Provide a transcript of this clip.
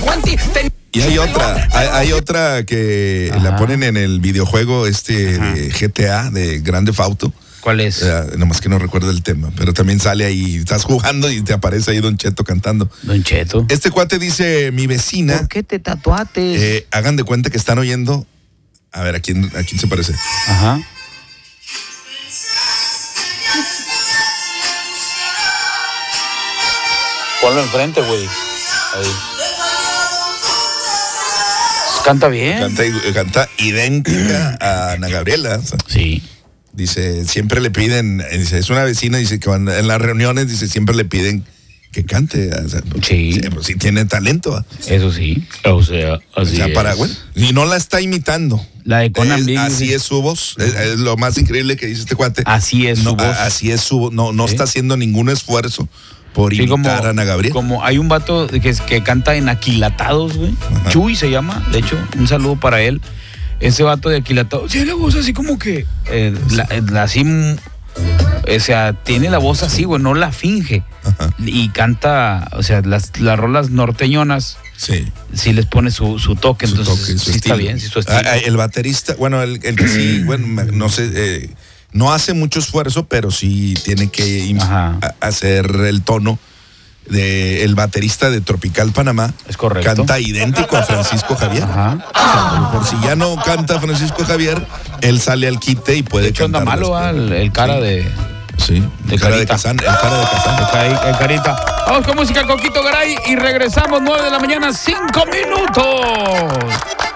Y hay otra que la ponen en el videojuego de GTA, de Grand Theft Auto. ¿Cuál es? Nomás que no recuerdo el tema, pero también sale ahí, estás jugando y te aparece ahí Don Cheto cantando. Don Cheto. Este cuate dice, mi vecina. ¿Por qué te tatuates? Hagan de cuenta que están oyendo. A ver, ¿a quién se parece? Ajá. Ponlo enfrente, güey. Ahí. Canta bien. Canta idéntica a Ana Gabriela. O sea, sí. Dice, siempre le piden, es una vecina, dice que en las reuniones, dice, siempre le piden que cante. O sea, sí. Sí tiene talento. Eso sí. O sea, así es. Bueno, y no la está imitando. La de Conan Big. Así es su voz. Es lo más increíble que dice este cuate. Así es su voz. Así es su voz. No está haciendo ningún esfuerzo por imitar a Ana Gabriel. Como hay un vato que canta en Aquilatados, güey. Chuy se llama, de hecho, un saludo para él. Ese vato de Aquilatados, tiene la voz así como que, o sea, tiene la voz así, güey, no la finge. Ajá. Y canta, o sea, las rolas norteñonas. Sí les pone su toque, entonces sí está bien, sí su estilo. El baterista, bueno, el que sí, bueno, no sé, no hace mucho esfuerzo, pero sí tiene que hacer el tono del baterista de Tropical Panamá. Es correcto. Canta idéntico a Francisco Javier. Ajá. O sea, por si ya no canta Francisco Javier, él sale al quite y puede cantar. De hecho, anda malo el cara de... Sí, el cara de Kazán. El carita. Vamos con música, Coquito Garay, y regresamos 9 de la mañana, 5 minutos.